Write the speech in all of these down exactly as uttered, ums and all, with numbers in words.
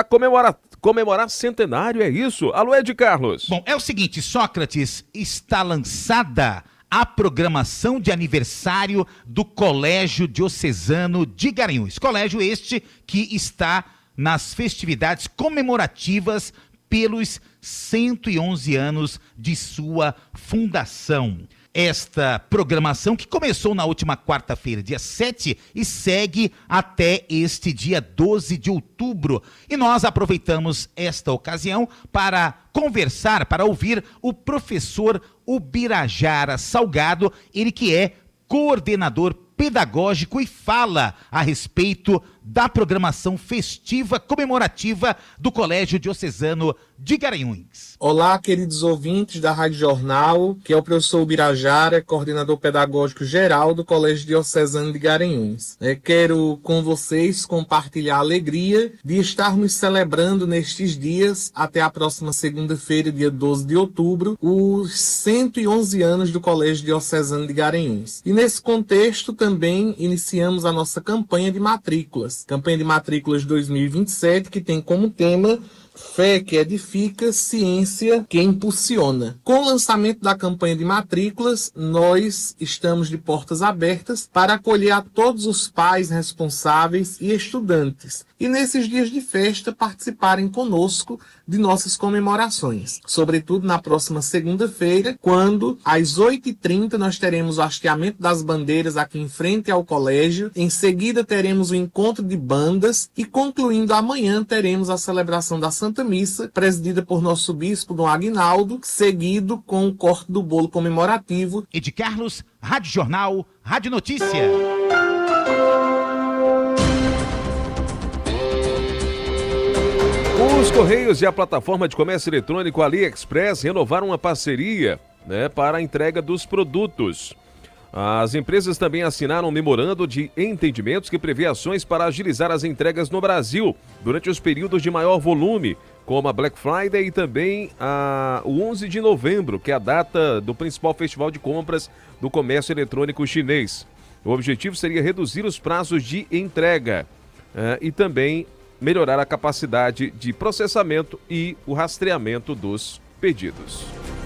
comemorar, comemorar centenário, é isso? Alô, Ed Carlos. Bom, é o seguinte, Sócrates, está lançada a programação de aniversário do Colégio Diocesano de Garanhuns. Colégio este que está nas festividades comemorativas pelos cento e onze anos de sua fundação. Esta programação que começou na última quarta-feira, dia sete, e segue até este dia doze de outubro. E nós aproveitamos esta ocasião para conversar, para ouvir o professor Ubirajara Salgado, ele que é coordenador pedagógico e fala a respeito da programação festiva comemorativa do Colégio Diocesano de Garanhuns. Olá, queridos ouvintes da Rádio Jornal, que é o professor Ubirajara, coordenador pedagógico geral do Colégio Diocesano de Garanhuns. Eu quero com vocês compartilhar a alegria de estarmos celebrando nestes dias, até a próxima segunda-feira, dia doze de outubro, os cento e onze anos do Colégio Diocesano de Garanhuns. E nesse contexto também iniciamos a nossa campanha de matrículas. Campanha de matrículas dois mil e vinte e sete, que tem como tema Fé que edifica, ciência que impulsiona. Com o lançamento da campanha de matrículas, nós estamos de portas abertas para acolher a todos os pais responsáveis e estudantes. E nesses dias de festa participarem conosco de nossas comemorações. Sobretudo na próxima segunda-feira, quando às oito e trinta nós teremos o hasteamento das bandeiras aqui em frente ao colégio. Em seguida teremos o encontro de bandas e concluindo amanhã teremos a celebração da Santa Missa, presidida por nosso bispo Dom Aguinaldo, seguido com o corte do bolo comemorativo. Ed Carlos, Rádio Jornal, Rádio Notícia. Os Correios e a plataforma de comércio eletrônico AliExpress renovaram uma parceria, né, para a entrega dos produtos. As empresas também assinaram um memorando de entendimentos que prevê ações para agilizar as entregas no Brasil durante os períodos de maior volume, como a Black Friday e também a, o onze de novembro, que é a data do principal festival de compras do comércio eletrônico chinês. O objetivo seria reduzir os prazos de entrega eh, e também melhorar a capacidade de processamento e o rastreamento dos pedidos.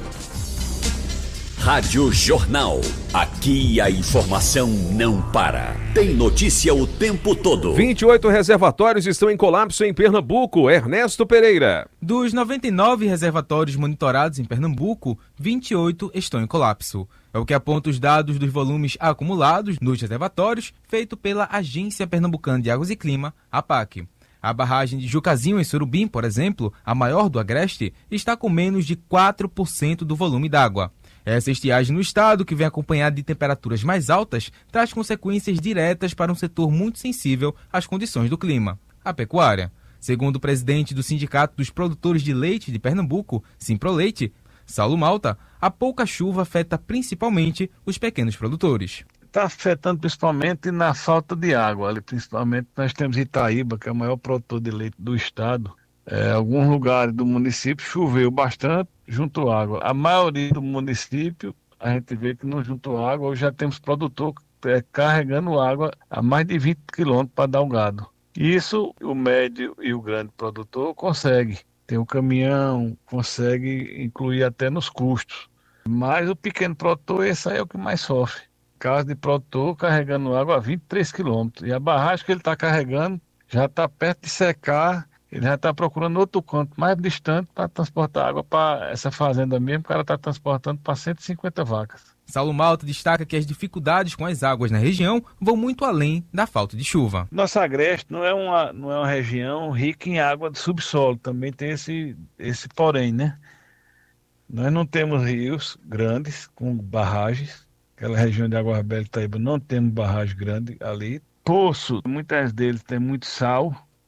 Rádio Jornal. Aqui a informação não para. Tem notícia o tempo todo. vinte e oito reservatórios estão em colapso em Pernambuco. Ernesto Pereira. Dos noventa e nove reservatórios monitorados em Pernambuco, vinte e oito estão em colapso. É o que aponta os dados dos volumes acumulados nos reservatórios, feito pela Agência Pernambucana de Águas e Clima, a APAC. A barragem de Jucazinho, em Surubim, por exemplo, a maior do Agreste, está com menos de quatro por cento do volume d'água. Essa estiagem no estado, que vem acompanhada de temperaturas mais altas, traz consequências diretas para um setor muito sensível às condições do clima, a pecuária. Segundo o presidente do Sindicato dos Produtores de Leite de Pernambuco, Simproleite, Saulo Malta, a pouca chuva afeta principalmente os pequenos produtores. Está afetando principalmente na falta de água. Ali, principalmente nós temos Itaíba, que é o maior produtor de leite do estado. É, alguns lugares do município choveu bastante, juntou água. A maioria do município, a gente vê que não juntou água. Hoje já temos produtor é, carregando água a mais de vinte quilômetros para dar o gado. Isso o médio e o grande produtor consegue. Tem o caminhão, consegue incluir até nos custos. Mas o pequeno produtor, esse aí é o que mais sofre. Caso de produtor carregando água a vinte e três quilômetros. E a barragem que ele está carregando já está perto de secar. Ele já está procurando outro canto mais distante para transportar água para essa fazenda mesmo, que o cara está transportando para cento e cinquenta vacas. Saulo Malta destaca que as dificuldades com as águas na região vão muito além da falta de chuva. Nossa Agreste não é uma, não é uma região rica em água de subsolo, também tem esse, esse porém, né? Nós não temos rios grandes com barragens. Aquela região de Águas Belas e Itaíba não temos barragem grande ali. Poço, muitas deles têm muito sal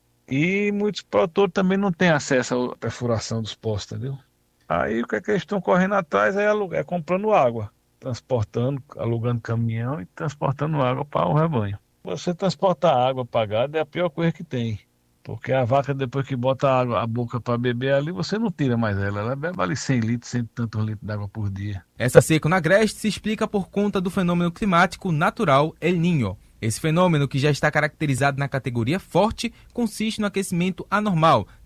e muitos produtores também não têm acesso à perfuração dos poços, entendeu? Aí o que é que eles estão correndo atrás é, é comprando água, transportando, alugando caminhão e transportando água para o rebanho. Você transportar água para gado é a pior coisa que tem. Porque a vaca, depois que bota a, água, a boca para beber ali, você não tira mais ela. Ela bebe ali cem litros, cem e tantos litros de água por dia. Essa seca no Agreste se explica por conta do fenômeno climático natural El Niño. Esse fenômeno, que já está caracterizado na categoria forte, consiste no aquecimento anormal,